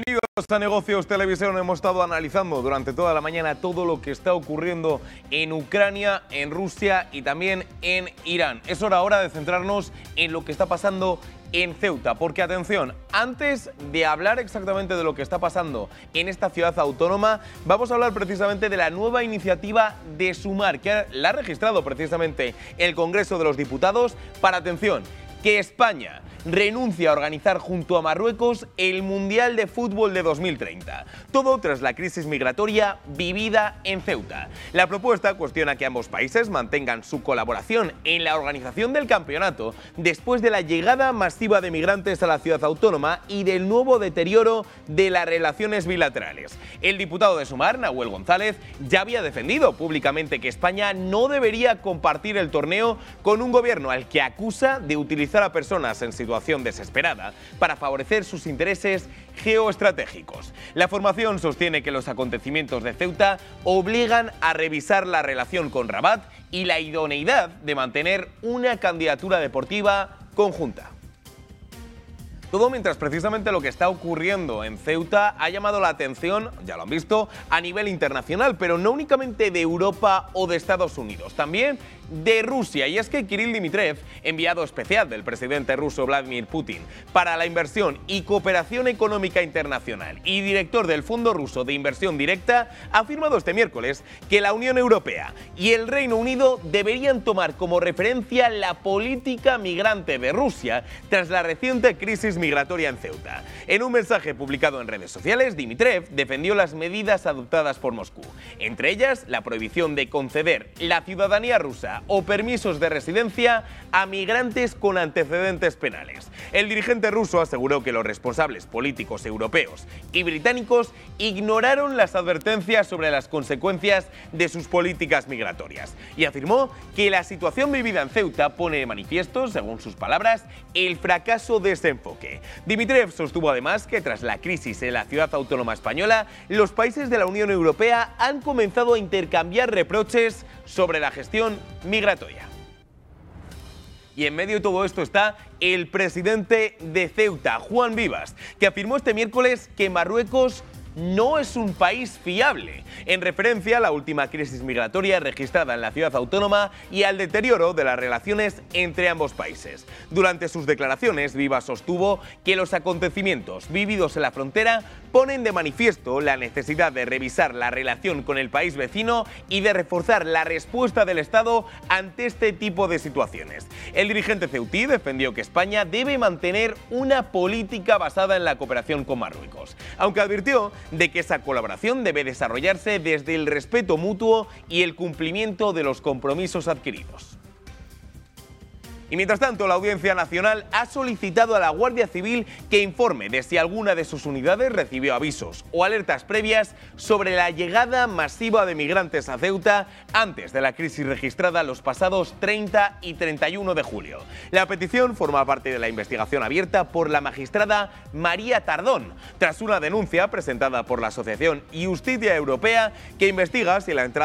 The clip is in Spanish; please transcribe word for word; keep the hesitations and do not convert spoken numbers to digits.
Bienvenidos a Negocios Televisión. Hemos estado analizando durante toda la mañana todo lo que está ocurriendo en Ucrania, en Rusia y también en Irán. Es hora ahora de centrarnos en lo que está pasando en Ceuta, porque atención, antes de hablar exactamente de lo que está pasando en esta ciudad autónoma, vamos a hablar precisamente de la nueva iniciativa de Sumar, que la ha registrado precisamente el Congreso de los Diputados para, atención, que España renuncia a organizar junto a Marruecos el Mundial de Fútbol de dos mil treinta. Todo tras la crisis migratoria vivida en Ceuta. La propuesta cuestiona que ambos países mantengan su colaboración en la organización del campeonato después de la llegada masiva de migrantes a la ciudad autónoma y del nuevo deterioro de las relaciones bilaterales. El diputado de Sumar, Nahuel González, ya había defendido públicamente que España no debería compartir el torneo con un gobierno al que acusa de utilizar a personas en situación desesperada para favorecer sus intereses geoestratégicos. La formación sostiene que los acontecimientos de Ceuta obligan a revisar la relación con Rabat y la idoneidad de mantener una candidatura deportiva conjunta. Todo mientras precisamente lo que está ocurriendo en Ceuta ha llamado la atención, ya lo han visto, a nivel internacional, pero no únicamente de Europa o de Estados Unidos, también de Rusia. Y es que Kirill Dmitriev, enviado especial del presidente ruso Vladimir Putin para la inversión y cooperación económica internacional y director del Fondo Ruso de Inversión Directa, ha afirmado este miércoles que la Unión Europea y el Reino Unido deberían tomar como referencia la política migrante de Rusia tras la reciente crisis migratoria en Ceuta. En un mensaje publicado en redes sociales, Dmitriev defendió las medidas adoptadas por Moscú, entre ellas la prohibición de conceder la ciudadanía rusa o permisos de residencia a migrantes con antecedentes penales. El dirigente ruso aseguró que los responsables políticos europeos y británicos ignoraron las advertencias sobre las consecuencias de sus políticas migratorias y afirmó que la situación vivida en Ceuta pone de manifiesto, según sus palabras, el fracaso de ese enfoque. Dmitriev sostuvo además que tras la crisis en la ciudad autónoma española, los países de la Unión Europea han comenzado a intercambiar reproches sobre la gestión migratoria. Y en medio de todo esto está el presidente de Ceuta, Juan Vivas, que afirmó este miércoles que Marruecos no es un país fiable, en referencia a la última crisis migratoria registrada en la ciudad autónoma y al deterioro de las relaciones entre ambos países. Durante sus declaraciones, Vivas sostuvo que los acontecimientos vividos en la frontera ponen de manifiesto la necesidad de revisar la relación con el país vecino y de reforzar la respuesta del Estado ante este tipo de situaciones. El dirigente ceutí defendió que España debe mantener una política basada en la cooperación con Marruecos, aunque advirtió de que esa colaboración debe desarrollarse desde el respeto mutuo y el cumplimiento de los compromisos adquiridos. Y mientras tanto, la Audiencia Nacional ha solicitado a la Guardia Civil que informe de si alguna de sus unidades recibió avisos o alertas previas sobre la llegada masiva de migrantes a Ceuta antes de la crisis registrada los pasados treinta y treinta y uno de julio. La petición forma parte de la investigación abierta por la magistrada María Tardón, tras una denuncia presentada por la Asociación Justicia Europea que investiga si la entrada